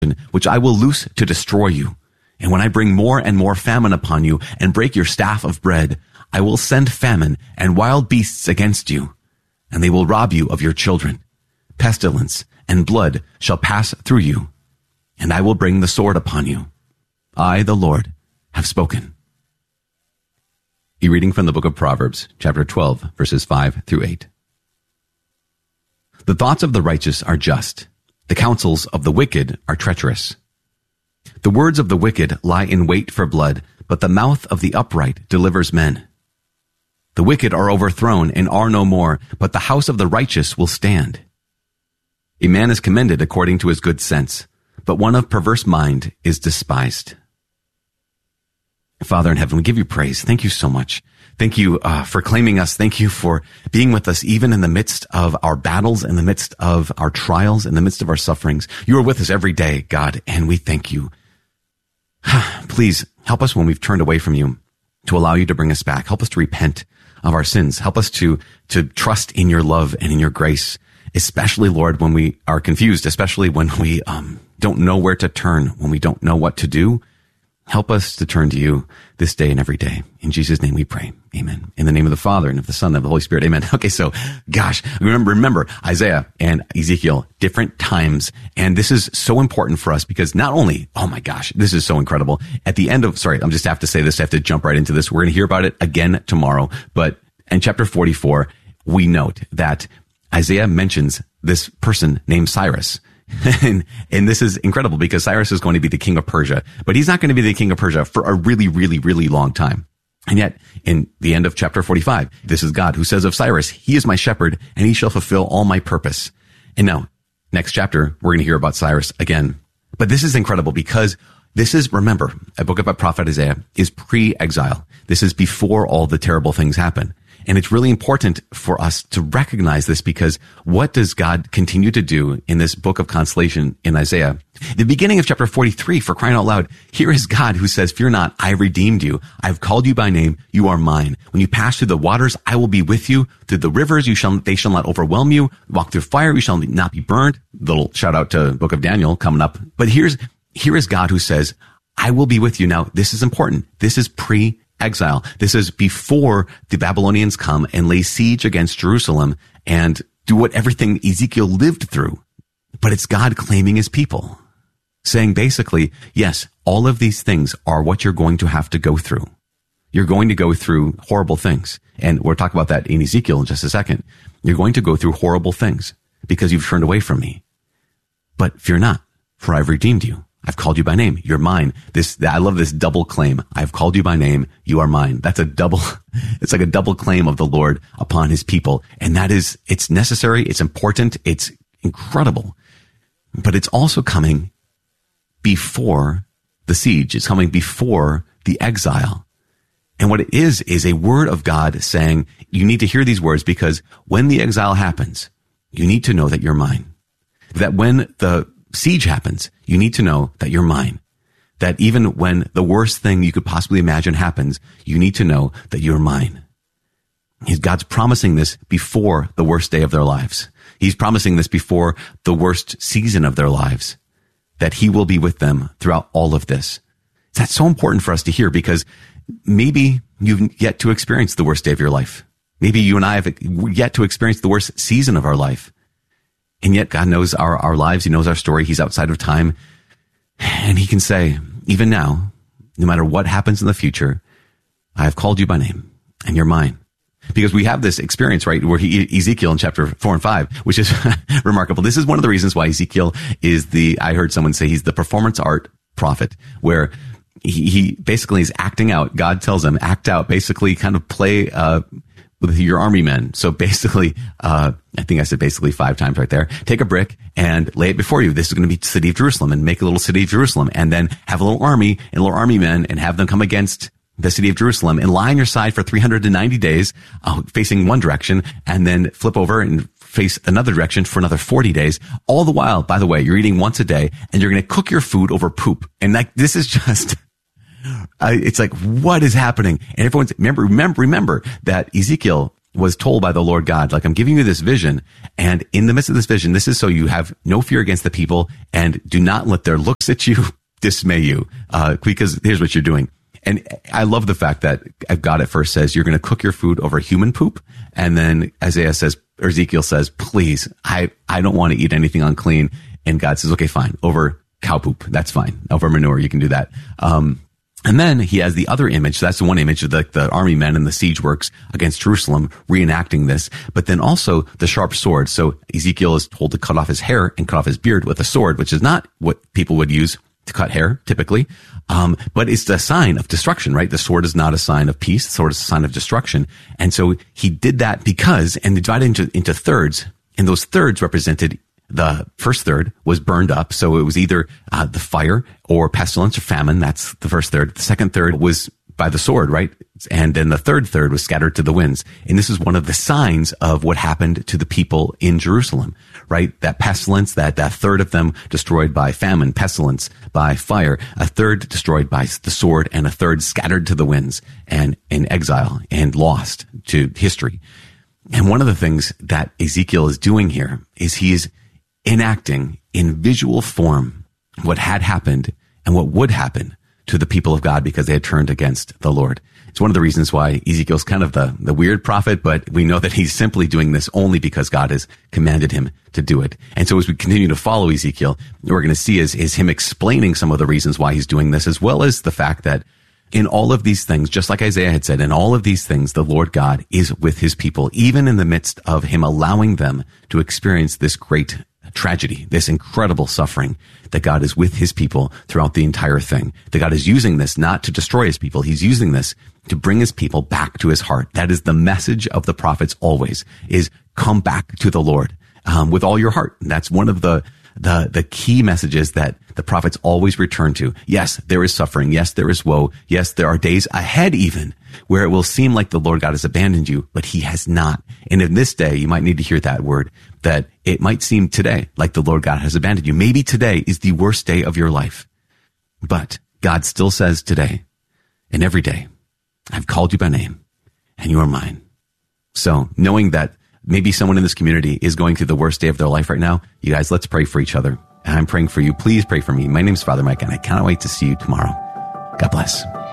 destruction, which I will loose to destroy you. And when I bring more and more famine upon you and break your staff of bread, I will send famine and wild beasts against you, and they will rob you of your children. Pestilence and blood shall pass through you, and I will bring the sword upon you. I, the Lord, have spoken. A reading from the book of Proverbs, chapter 12, verses 5 through 8. The thoughts of the righteous are just. The counsels of the wicked are treacherous. The words of the wicked lie in wait for blood, but the mouth of the upright delivers men. The wicked are overthrown and are no more, but the house of the righteous will stand. A man is commended according to his good sense, but one of perverse mind is despised. Father in heaven, we give you praise. Thank you so much. Thank you for claiming us. Thank you for being with us even in the midst of our battles, in the midst of our trials, in the midst of our sufferings. You are with us every day, God, and we thank you. Please help us when we've turned away from you to allow you to bring us back. Help us to repent of our sins. Help us to trust in your love and in your grace, especially, Lord, when we are confused, especially when we don't know where to turn, when we don't know what to do. Help us to turn to you this day and every day. In Jesus' name we pray. Amen. In the name of the Father and of the Son and of the Holy Spirit. Amen. Okay, so, gosh, remember Isaiah and Ezekiel, different times. And this is so important for us because not only, oh my gosh, this is so incredible. At the end of, I just have to say this. I have to jump right into this. We're going to hear about it again tomorrow. But in chapter 44, we note that Isaiah mentions this person named Cyrus. And this is incredible because Cyrus is going to be the king of Persia, but he's not going to be the king of Persia for a really, really, really long time. And yet, in the end of chapter 45, this is God who says of Cyrus, he is my shepherd and he shall fulfill all my purpose. And now, next chapter, we're going to hear about Cyrus again. But this is incredible because this is, remember, a book about prophet Isaiah is pre-exile. This is before all the terrible things happen. And it's really important for us to recognize this because what does God continue to do in this book of consolation in Isaiah? The beginning of chapter 43, for crying out loud, here is God who says, fear not, I redeemed you. I've called you by name. You are mine. When you pass through the waters, I will be with you. Through the rivers, they shall not overwhelm you. Walk through fire, you shall not be burned. Little shout out to book of Daniel coming up. But here is God who says, I will be with you. Now, this is important. This is pre-exile. This is before the Babylonians come and lay siege against Jerusalem and do what everything Ezekiel lived through. But it's God claiming his people, saying basically, yes, all of these things are what you're going to have to go through. You're going to go through horrible things. And we'll talk about that in Ezekiel in just a second. You're going to go through horrible things because you've turned away from me. But fear not, for I've redeemed you. I've called you by name. You're mine. I love this double claim. I've called you by name. You are mine. It's like a double claim of the Lord upon his people. And it's necessary. It's important. It's incredible. But it's also coming before the siege. It's coming before the exile. And what it is a word of God saying, you need to hear these words because when the exile happens, you need to know that you're mine. That when the siege happens, you need to know that you're mine. That even when the worst thing you could possibly imagine happens, you need to know that you're mine. God's promising this before the worst day of their lives. He's promising this before the worst season of their lives, that he will be with them throughout all of this. That's so important for us to hear because maybe you've yet to experience the worst day of your life. Maybe you and I have yet to experience the worst season of our life. And yet God knows our lives. He knows our story. He's outside of time. And he can say, even now, no matter what happens in the future, I have called you by name and you're mine. Because we have this experience, right, where Ezekiel in chapter 4 and 5, which is remarkable. This is one of the reasons why Ezekiel is I heard someone say he's the performance art prophet, where he basically is acting out. God tells him, act out, basically kind of play, with your army men. So basically, I think I said basically 5 times right there. Take a brick and lay it before you. This is going to be the city of Jerusalem, and make a little city of Jerusalem, and then have a little army and little army men and have them come against the city of Jerusalem and lie on your side for 390 days, facing one direction, and then flip over and face another direction for another 40 days. All the while, by the way, you're eating once a day and you're going to cook your food over poop. And this is just, it's like, what is happening? And everyone's, remember that Ezekiel was told by the Lord God, like, I'm giving you this vision. And in the midst of this vision, this is so you have no fear against the people and do not let their looks at you dismay you. Because here's what you're doing. And I love the fact that God at first says, you're going to cook your food over human poop. And then Ezekiel says, please, I don't want to eat anything unclean. And God says, okay, fine, over cow poop. That's fine. Over manure, you can do that. And then he has the other image. So that's the one image of the army men and the siege works against Jerusalem, reenacting this. But then also the sharp sword. So Ezekiel is told to cut off his hair and cut off his beard with a sword, which is not what people would use to cut hair typically. But it's a sign of destruction, right? The sword is not a sign of peace. The sword is a sign of destruction. And so he did that because, and they divided into thirds, and those thirds represented the first third was burned up. So it was either the fire or pestilence or famine. That's the first third. The second third was by the sword, right? And then the third third was scattered to the winds. And this is one of the signs of what happened to the people in Jerusalem, right? That pestilence, that third of them destroyed by famine, pestilence, by fire, a third destroyed by the sword, and a third scattered to the winds and in exile and lost to history. And one of the things that Ezekiel is doing here is he is enacting in visual form what had happened and what would happen to the people of God because they had turned against the Lord. It's one of the reasons why Ezekiel's kind of the weird prophet, but we know that he's simply doing this only because God has commanded him to do it. And so as we continue to follow Ezekiel, what we're going to see is him explaining some of the reasons why he's doing this, as well as the fact that in all of these things, just like Isaiah had said, in all of these things, the Lord God is with his people, even in the midst of him allowing them to experience this great tragedy, this incredible suffering, that God is with his people throughout the entire thing. That God is using this not to destroy his people. He's using this to bring his people back to his heart. That is the message of the prophets always, is come back to the Lord with all your heart. And that's one of the key messages that the prophets always return to. Yes, there is suffering. Yes, there is woe. Yes, there are days ahead even where it will seem like the Lord God has abandoned you, but he has not. And in this day, you might need to hear that word, that it might seem today like the Lord God has abandoned you. Maybe today is the worst day of your life, but God still says today and every day, I've called you by name and you are mine. So knowing that maybe someone in this community is going through the worst day of their life right now, you guys, let's pray for each other. And I'm praying for you. Please pray for me. My name is Father Mike, and I cannot wait to see you tomorrow. God bless.